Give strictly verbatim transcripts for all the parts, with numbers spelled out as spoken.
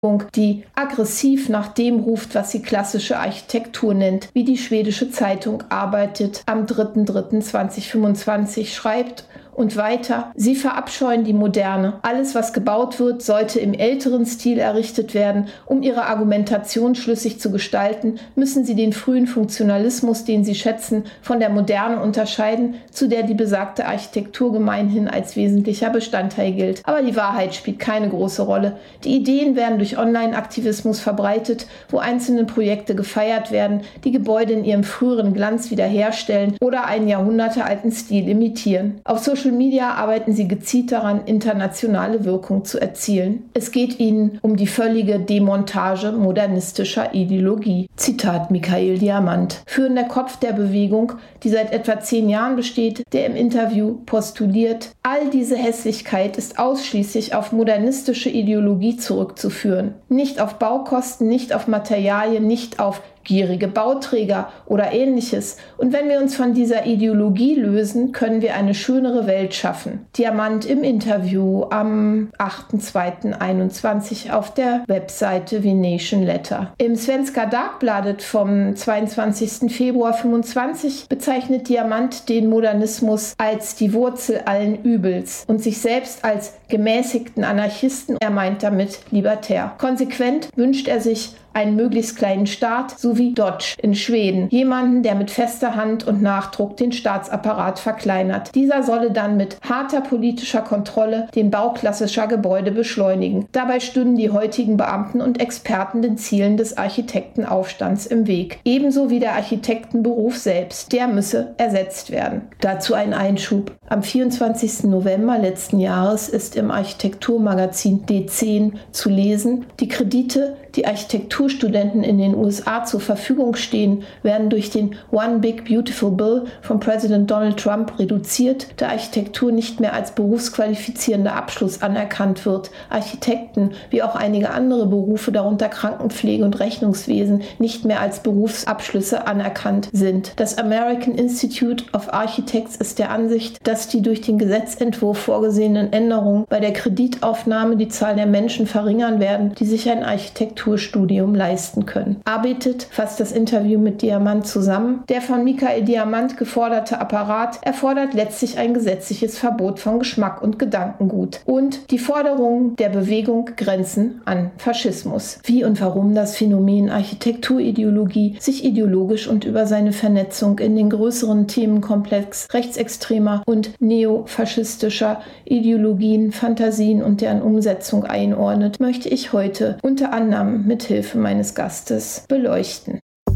die aggressiv nach dem ruft, was sie klassische Architektur nennt, wie die schwedische Zeitung Arbeitet am dritter dritter zweitausendfünfundzwanzig schreibt. Und weiter, sie verabscheuen die Moderne. Alles, was gebaut wird, sollte im älteren Stil errichtet werden. Um ihre Argumentation schlüssig zu gestalten, müssen sie den frühen Funktionalismus, den sie schätzen, von der Moderne unterscheiden, zu der die besagte Architektur gemeinhin als wesentlicher Bestandteil gilt. Aber die Wahrheit spielt keine große Rolle. Die Ideen werden durch Online-Aktivismus verbreitet, wo einzelne Projekte gefeiert werden, die Gebäude in ihrem früheren Glanz wiederherstellen oder einen jahrhundertealten Stil imitieren. Auf Social Media arbeiten sie gezielt daran, internationale Wirkung zu erzielen. Es geht ihnen um die völlige Demontage modernistischer Ideologie. Zitat Michael Diamant, führender Kopf der Bewegung, die seit etwa zehn Jahren besteht, der im Interview postuliert, all diese Hässlichkeit ist ausschließlich auf modernistische Ideologie zurückzuführen. Nicht auf Baukosten, nicht auf Materialien, nicht auf gierige Bauträger oder Ähnliches. Und wenn wir uns von dieser Ideologie lösen, können wir eine schönere Welt schaffen. Diamant im Interview am achter zweiter einundzwanzig auf der Webseite Venation Letter. Im Svenska Dagbladet vom zweiundzwanzigster Februar fünfundzwanzig bezeichnet Diamant den Modernismus als die Wurzel allen Übels und sich selbst als gemäßigten Anarchisten. Er meint damit libertär. Konsequent wünscht er sich einen möglichst kleinen Staat, so wie Dodge in Schweden. Jemanden, der mit fester Hand und Nachdruck den Staatsapparat verkleinert. Dieser solle dann mit harter politischer Kontrolle den Bau klassischer Gebäude beschleunigen. Dabei stünden die heutigen Beamten und Experten den Zielen des Architektenaufstands im Weg. Ebenso wie der Architektenberuf selbst. Der müsse ersetzt werden. Dazu ein Einschub. Am vierundzwanzigsten November letzten Jahres ist im Architekturmagazin D zehn zu lesen, die Kredite, die Architekturstudenten in den U S A zur Verfügung stehen, werden durch den One Big Beautiful Bill von Präsident Donald Trump reduziert, da Architektur nicht mehr als berufsqualifizierender Abschluss anerkannt wird. Architekten, wie auch einige andere Berufe, darunter Krankenpflege und Rechnungswesen, nicht mehr als Berufsabschlüsse anerkannt sind. Das American Institute of Architects ist der Ansicht, dass die durch den Gesetzentwurf vorgesehenen Änderungen bei der Kreditaufnahme die Zahl der Menschen verringern werden, die sich ein Architekturstudium leisten können. Arbeitet fasst das Interview mit Diamant zusammen. Der von Michael Diamant geforderte Apparat erfordert letztlich ein gesetzliches Verbot von Geschmack und Gedankengut. Und die Forderungen der Bewegung grenzen an Faschismus. Wie und warum das Phänomen Architekturideologie sich ideologisch und über seine Vernetzung in den größeren Themenkomplex rechtsextremer und neofaschistischer Ideologien, Fantasien und deren Umsetzung einordnet, möchte ich heute unter anderem mit Hilfe meines Gastes beleuchten.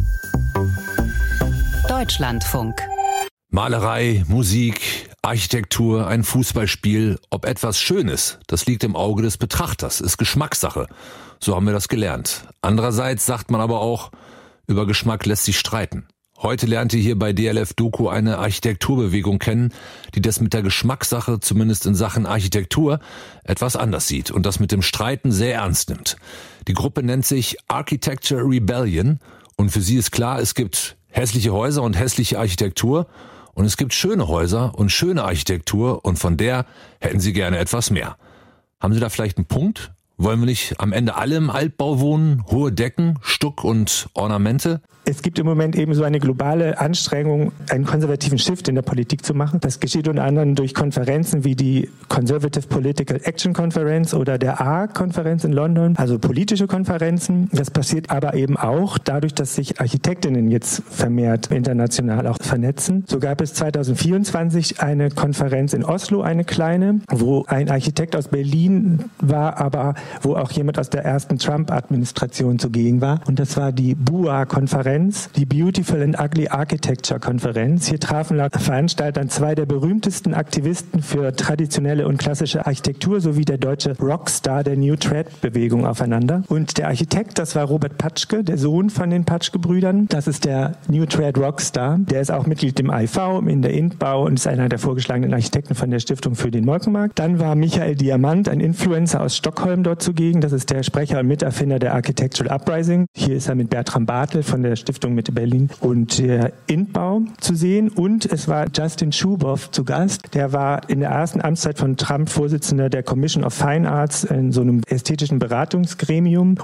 Deutschlandfunk. Malerei, Musik, Architektur, ein Fußballspiel, ob etwas Schönes, das liegt im Auge des Betrachters, ist Geschmackssache. So haben wir das gelernt. Andererseits sagt man aber auch, über Geschmack lässt sich streiten. Heute lernt ihr hier bei D L F Doku eine Architekturbewegung kennen, die das mit der Geschmackssache, zumindest in Sachen Architektur, etwas anders sieht und das mit dem Streiten sehr ernst nimmt. Die Gruppe nennt sich Architecture Rebellion und für sie ist klar, es gibt hässliche Häuser und hässliche Architektur und es gibt schöne Häuser und schöne Architektur und von der hätten sie gerne etwas mehr. Haben Sie da vielleicht einen Punkt? Wollen wir nicht am Ende alle im Altbau wohnen? Hohe Decken, Stuck und Ornamente? Es gibt im Moment eben so eine globale Anstrengung, einen konservativen Shift in der Politik zu machen. Das geschieht unter anderem durch Konferenzen wie die Conservative Political Action Conference oder der A R-Konferenz in London, also politische Konferenzen. Das passiert aber eben auch dadurch, dass sich Architektinnen jetzt vermehrt international auch vernetzen. So gab es zweitausendvierundzwanzig eine Konferenz in Oslo, eine kleine, wo ein Architekt aus Berlin war, aber wo auch jemand aus der ersten Trump-Administration zugegen war. Und das war die B U A-Konferenz. Die Beautiful and Ugly Architecture Konferenz. Hier trafen laut Veranstaltern zwei der berühmtesten Aktivisten für traditionelle und klassische Architektur sowie der deutsche Rockstar der New Trad-Bewegung aufeinander. Und der Architekt, das war Robert Patschke, der Sohn von den Patschke-Brüdern. Das ist der New Trad Rockstar. Der ist auch Mitglied im I V, in der INTBAU und ist einer der vorgeschlagenen Architekten von der Stiftung für den Molkenmarkt. Dann war Michael Diamant, ein Influencer aus Stockholm, dort zugegen. Das ist der Sprecher und Miterfinder der Architectural Uprising. Hier ist er mit Bertram Bartel von der Stiftung Mitte Berlin und der Indbau zu sehen. Und es war Justin Schuboff zu Gast. Der war in der ersten Amtszeit von Trump Vorsitzender der Commission of Fine Arts in so einem ästhetischen Beratungsgremium.